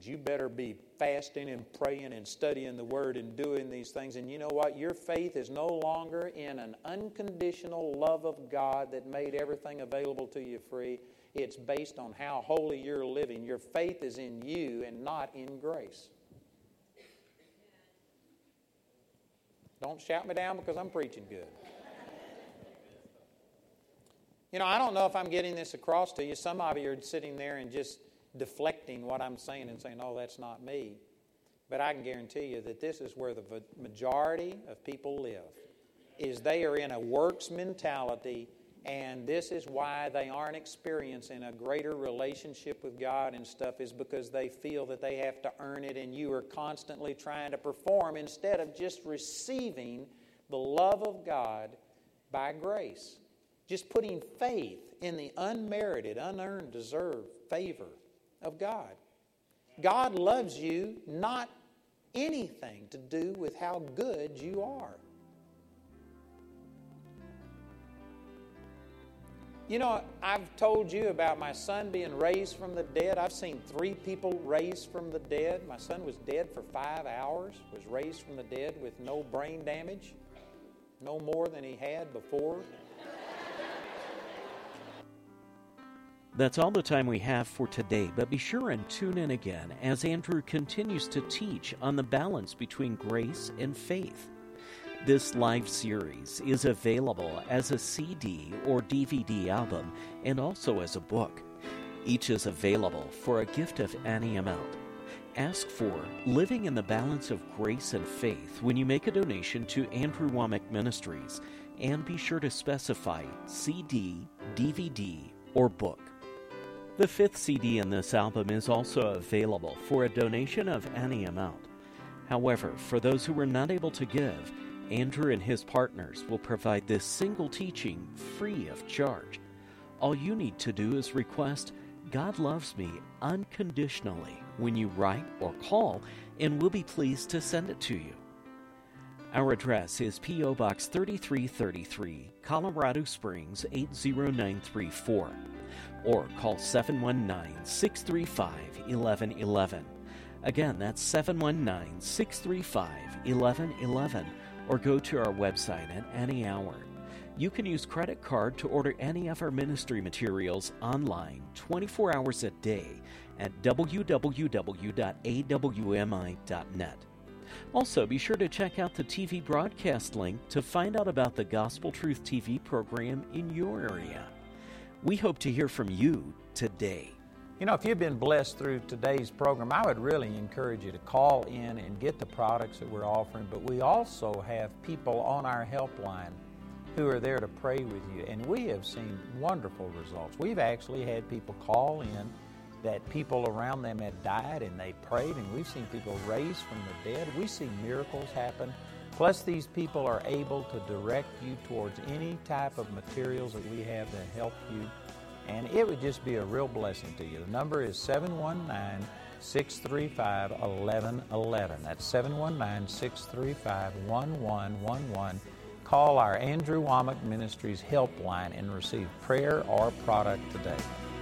things. You better be fasting and praying and studying the Word and doing these things. And you know what? Your faith is no longer in an unconditional love of God that made everything available to you free. It's based on how holy you're living. Your faith is in you and not in grace. Don't shout me down because I'm preaching good. You know, I don't know if I'm getting this across to you. Some of you are sitting there and just deflecting what I'm saying and saying, oh, that's not me. But I can guarantee you that this is where the majority of people live, is they are in a works mentality, and this is why they aren't experiencing a greater relationship with God and stuff, is because they feel that they have to earn it, and you are constantly trying to perform instead of just receiving the love of God by grace. Just putting faith in the unmerited, unearned, deserved favor of God. God loves you, not anything to do with how good you are. You know, I've told you about my son being raised from the dead. I've seen 3 people raised from the dead. My son was dead for 5 hours, was raised from the dead with no brain damage, no more than he had before. That's all the time we have for today, but be sure and tune in again as Andrew continues to teach on the balance between grace and faith. This live series is available as a CD or DVD album and also as a book. Each is available for a gift of any amount. Ask for Living in the Balance of Grace and Faith when you make a donation to Andrew Wommack Ministries, and be sure to specify CD, DVD, or book. The 5th CD in this album is also available for a donation of any amount. However, for those who were not able to give, Andrew and his partners will provide this single teaching free of charge. All you need to do is request God Loves Me Unconditionally when you write or call, and we'll be pleased to send it to you. Our address is P.O. Box 3333, Colorado Springs 80934, or call 719-635-1111. Again, that's 719-635-1111, or go to our website at any hour. You can use credit card to order any of our ministry materials online 24 hours a day at www.awmi.net. Also, be sure to check out the TV broadcast link to find out about the Gospel Truth TV program in your area. We hope to hear from you today. You know, if you've been blessed through today's program, I would really encourage you to call in and get the products that we're offering. But we also have people on our helpline who are there to pray with you, and we have seen wonderful results. We've actually had people call in that people around them had died, and they prayed, and we've seen people raised from the dead. We see miracles happen. Plus, these people are able to direct you towards any type of materials that we have that help you, and it would just be a real blessing to you. The number is 719-635-1111. That's 719-635-1111. Call our Andrew Wommack Ministries helpline and receive prayer or product today.